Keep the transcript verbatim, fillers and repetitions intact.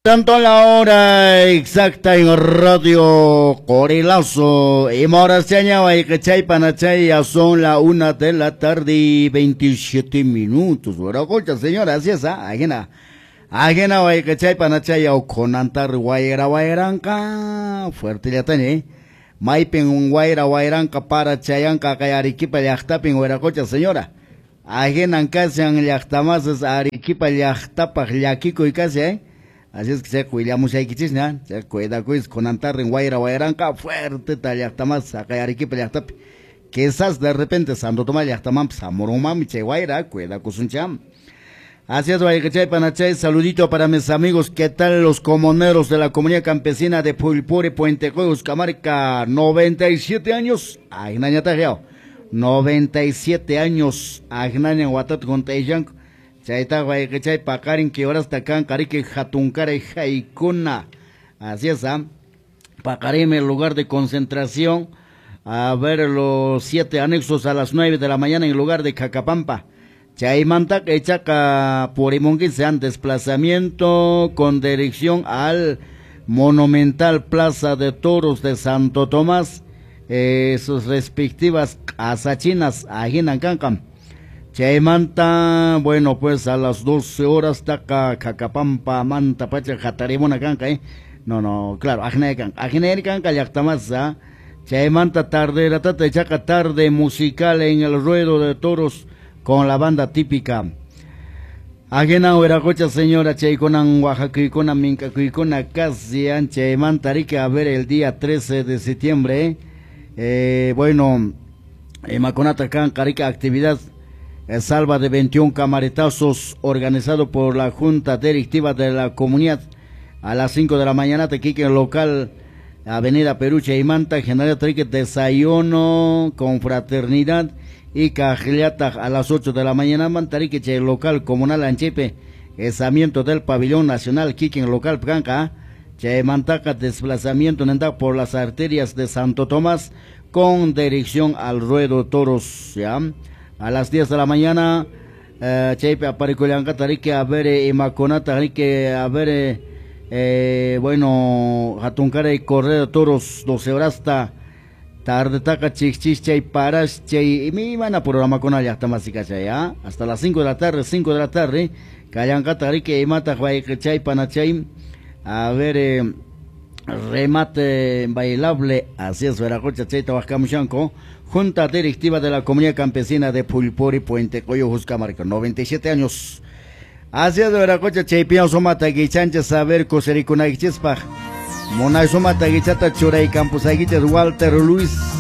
Tanto la hora exacta en Radio Corilazo y Moraseña y Cachay Panachay ya son la una de la tarde y veintisiete minutos. Bueno, cocha señora, así es, ¿ah? Ajena. Ajena y Cachay Panachay o con antar guayera guayranca. Fuerte ya tiene. Maipen un guayra guayranca para chayanca que Arequipa yachtapin huera cocha señora. Ajena en casa en yachtamas Arequipa yachtapa yaquico y casi, ¿eh? Así es que se cuidamos ahí que chisna, se cuida pues con antar en guayra guayranca fuerte tal más acá Arequipa ya está. Quizás de repente Santo Tomás ya está más amoroma mi che guayra, cuida con un cham. Así es, Guayacachay Panachay, saludito para mis amigos, ¿qué tal los comuneros de la comunidad campesina de Pulpure, Puente Juegos, Camarca, noventa y siete años, Agnaña Tajeo, noventa y siete años, Agnaña Guatat con Teyanco. Chaita Guayacachay Pakarin que ahora está acá en Carique Jatuncare Jaicuna. Así es, ¿ah? Pakarim, el lugar de concentración. A ver los siete anexos a las nueve de la mañana en el lugar de Cacapampa. Chaimanta que chaca Porimonqui sean desplazamiento con dirección al monumental Plaza de Toros de Santo Tomás. Eh, sus respectivas asachinas ajinan cancam. Chaimanta, bueno, pues a las doce horas taca Cacapampa, Manta, Pacha, Jatarimona canca, ¿eh? No, no, claro, Ajne canca, Ajne canca, Yactamasa, Chaimanta tarde, la tata chaca tarde musical en el ruedo de toros con la banda típica. Ajena Hueracocha, señora, Chaikonan, Oaxaca, Icona, Minca, Icona, casi, Chaimanta, Rica, a ver el día trece de septiembre, ¿eh? Eh, bueno, en Maconata, canca, rica actividad. Salva de veintiún camaretazos organizado por la Junta Directiva de la Comunidad a las cinco de la mañana, Tequique, en el local Avenida Perucha y Manta, General Trique, desayuno con fraternidad y cajillata a las ocho de la mañana, Mantarique, el local comunal Anchepe, esamiento del pabellón nacional, Quique, en el local Pranca, Che Mantaca, desplazamiento por las arterias de Santo Tomás con dirección al ruedo toros, ¿ya? A las diez de la mañana, eh, Chaipe Apariculanca, Tarique, a ver, eh, Imaconata, Tarique, a ver, eh, eh, bueno, Jatuncara y Correr de Toros, doce horas hasta tarde, Taca, Chichis, Chay, Paras, Chay, y mi van a programa con allá, hasta más ya, hasta las cinco de la tarde, cinco de la tarde, Cayanca, Tarique, y Mata, Chay, Panachay, a ver, eh, remate bailable, así es, Veracocha, Chay, Tabascamuchanco, Junta Directiva de la Comunidad Campesina de Pulpuri, Puente Coyo, Juscamarca, noventa y siete años. Así es, Veracocha, Chaypiao, Somata, Guichancha, Saber, Cosericuna, Guichespa, Monay, Somata, Guichata, Churay, Campos, Aguiches, Walter Luis.